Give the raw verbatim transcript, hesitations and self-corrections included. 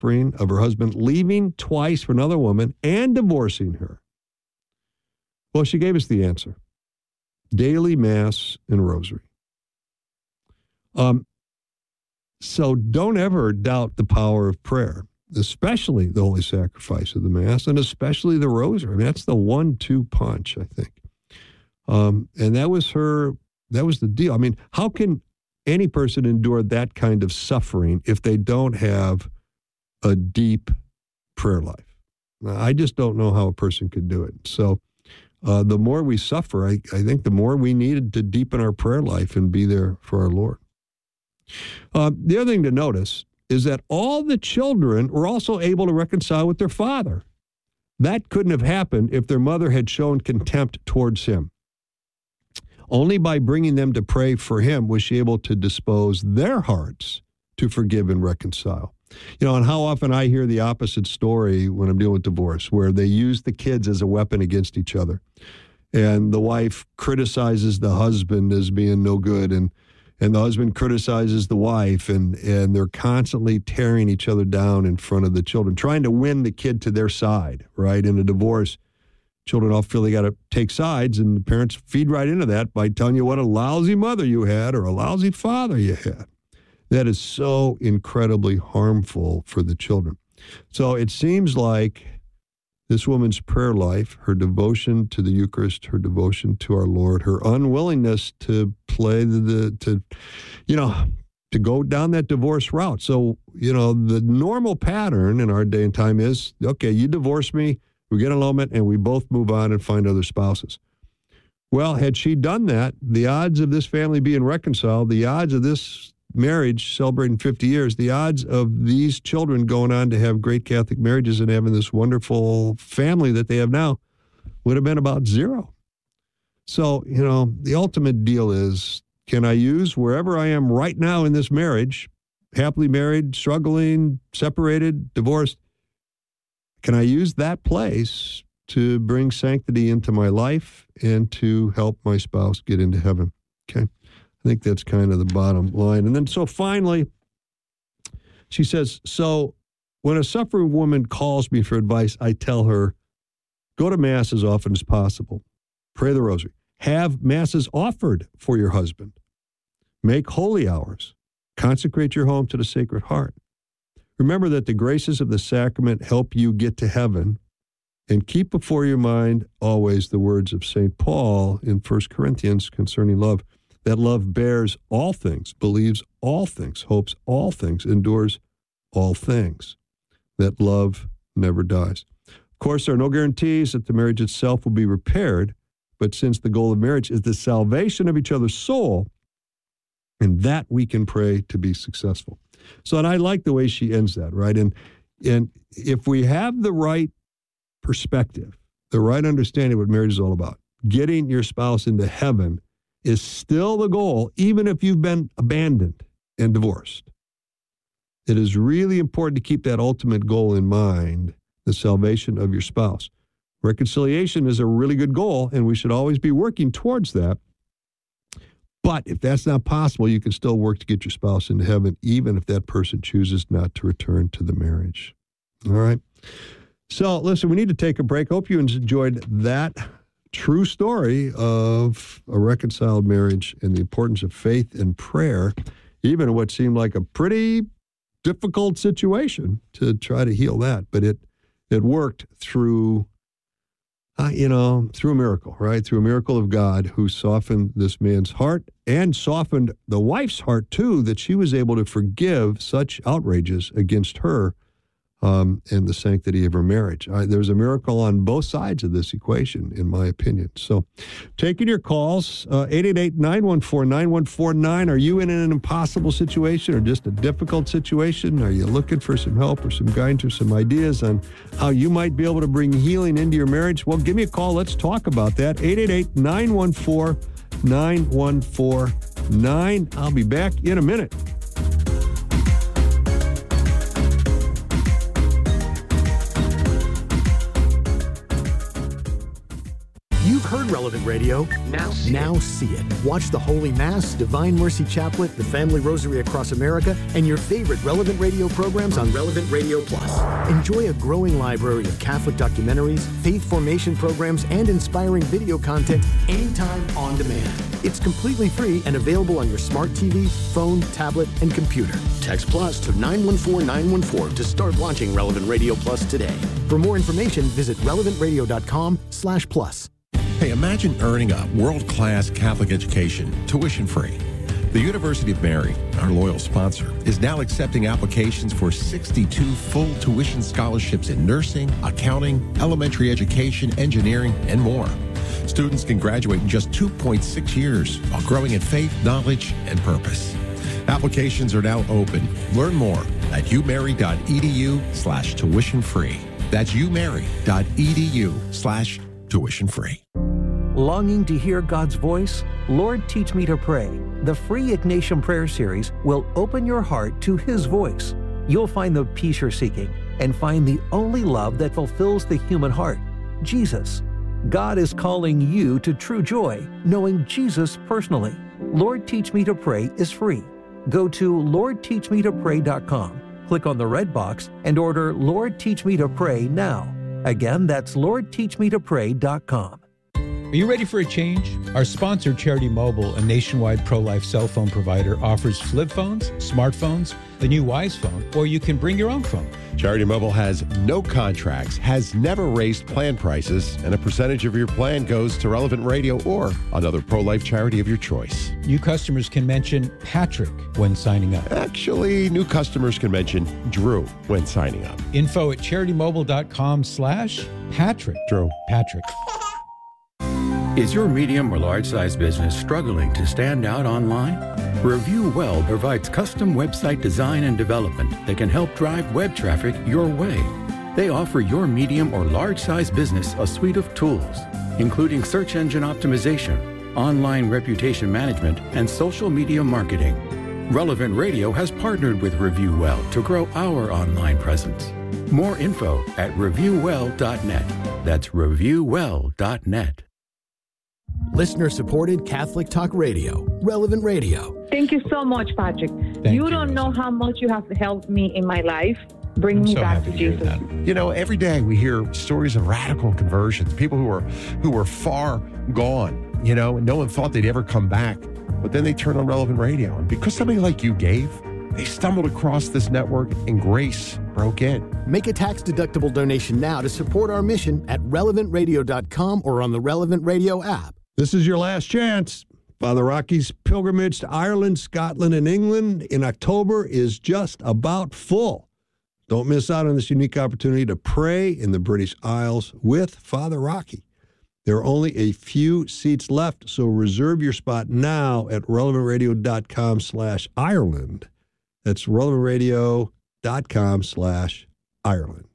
suffering of her husband leaving twice for another woman and divorcing her? Well, she gave us the answer. Daily Mass and Rosary. Um, so don't ever doubt the power of prayer, especially the Holy Sacrifice of the Mass and especially the Rosary. I mean, that's the one two punch, I think. Um, and that was her, that was the deal. I mean, how can any person endure that kind of suffering if they don't have a deep prayer life? I just don't know how a person could do it. So uh, the more we suffer, I, I think the more we needed to deepen our prayer life and be there for our Lord. Uh, the other thing to notice is that all the children were also able to reconcile with their father. That couldn't have happened if their mother had shown contempt towards him. Only by bringing them to pray for him was she able to dispose their hearts to forgive and reconcile. You know, and how often I hear the opposite story when I'm dealing with divorce, where they use the kids as a weapon against each other. And the wife criticizes the husband as being no good, and and the husband criticizes the wife, and, and they're constantly tearing each other down in front of the children, trying to win the kid to their side, right? In a divorce, children all feel they got to take sides, and the parents feed right into that by telling you what a lousy mother you had or a lousy father you had. That is so incredibly harmful for the children. So it seems like this woman's prayer life, her devotion to the Eucharist, her devotion to our Lord, her unwillingness to play the, the to, you know, to go down that divorce route. So, you know, the normal pattern in our day and time is, okay, you divorce me, we get an annulment, and we both move on and find other spouses. Well, had she done that, the odds of this family being reconciled, the odds of this marriage celebrating fifty years, the odds of these children going on to have great Catholic marriages and having this wonderful family that they have now would have been about zero. So, you know, the ultimate deal is, can I use wherever I am right now in this marriage, happily married, struggling, separated, divorced, can I use that place to bring sanctity into my life and to help my spouse get into heaven? Okay. I think that's kind of the bottom line. And then so finally, she says, so when a suffering woman calls me for advice, I tell her, go to Mass as often as possible. Pray the Rosary. Have Masses offered for your husband. Make holy hours. Consecrate your home to the Sacred Heart. Remember that the graces of the sacrament help you get to heaven, and keep before your mind always the words of Saint Paul in First Corinthians concerning love, that love bears all things, believes all things, hopes all things, endures all things, that love never dies. Of course, there are no guarantees that the marriage itself will be repaired, but since the goal of marriage is the salvation of each other's soul, and that we can pray to be successful. So, and I like the way she ends that, right? And, and if we have the right perspective, the right understanding of what marriage is all about, getting your spouse into heaven is still the goal, even if you've been abandoned and divorced. It is really important to keep that ultimate goal in mind, the salvation of your spouse. Reconciliation is a really good goal, and we should always be working towards that. But if that's not possible, you can still work to get your spouse into heaven, even if that person chooses not to return to the marriage. All right? So, listen, we need to take a break. Hope you enjoyed that true story of a reconciled marriage and the importance of faith and prayer, even in what seemed like a pretty difficult situation to try to heal that. But it it worked through, uh, you know, through a miracle, right? Through a miracle of God who softened this man's heart and softened the wife's heart, too, that she was able to forgive such outrages against her Um, and the sanctity of her marriage. I, there's a miracle on both sides of this equation, in my opinion. So taking your calls, uh, eight eight eight, nine one four, nine one four nine. Are you in an impossible situation or just a difficult situation? Are you looking for some help or some guidance or some ideas on how you might be able to bring healing into your marriage? Well, give me a call. Let's talk about that. eight eight eight, nine one four, nine one four nine. I'll be back in a minute. You've heard Relevant Radio. Now see, now it. see it. Watch the Holy Mass, Divine Mercy Chaplet, the Family Rosary Across America, and your favorite Relevant Radio programs on Relevant Radio Plus. Enjoy a growing library of Catholic documentaries, faith formation programs, and inspiring video content anytime on demand. It's completely free and available on your smart T V, phone, tablet, and computer. Text Plus to nine one four nine one four to start launching Relevant Radio Plus today. For more information, visit relevant radio dot com slash plus. Hey, imagine earning a world-class Catholic education, tuition-free. The University of Mary, our loyal sponsor, is now accepting applications for sixty-two full tuition scholarships in nursing, accounting, elementary education, engineering, and more. Students can graduate in just two point six years while growing in faith, knowledge, and purpose. Applications are now open. Learn more at umary.edu slash tuition free. That's umary.edu slash tuition free. Longing to hear God's voice? Lord, Teach Me to Pray. The free Ignatian Prayer Series will open your heart to His voice. You'll find the peace you're seeking and find the only love that fulfills the human heart, Jesus. God is calling you to true joy, knowing Jesus personally. Lord, Teach Me to Pray is free. Go to lord teach me to pray dot com, click on the red box, and order Lord, Teach Me to Pray now. Again, that's lord teach me to pray dot com. Are you ready for a change? Our sponsor, Charity Mobile, a nationwide pro-life cell phone provider, offers flip phones, smartphones, the new Wise Phone, or you can bring your own phone. Charity Mobile has no contracts, has never raised plan prices, and a percentage of your plan goes to Relevant Radio or another pro-life charity of your choice. New customers can mention Patrick when signing up. Actually, new customers can mention Drew when signing up. Info at CharityMobile.com slash Patrick. Drew. Patrick. Is your medium or large-size business struggling to stand out online? Review Well provides custom website design and development that can help drive web traffic your way. They offer your medium or large-size business a suite of tools, including search engine optimization, online reputation management, and social media marketing. Relevant Radio has partnered with Review Well to grow our online presence. More info at review well dot net. That's review well dot net. Listener-supported Catholic Talk Radio, Relevant Radio. Thank you so much, Patrick. Thank you you, don't know how much you have helped me in my life. Bring I'm me so back happy to to hear Jesus. that. You know, every day we hear stories of radical conversions, people who were who were far gone, you know, and no one thought they'd ever come back. But then they turned on Relevant Radio. And because somebody like you gave, they stumbled across this network and grace broke in. Make a tax-deductible donation now to support our mission at relevant radio dot com or on the Relevant Radio app. This is your last chance. Father Rocky's pilgrimage to Ireland, Scotland, and England in October is just about full. Don't miss out on this unique opportunity to pray in the British Isles with Father Rocky. There are only a few seats left, so reserve your spot now at relevant radio dot com slash Ireland. That's relevant radio dot com slash Ireland.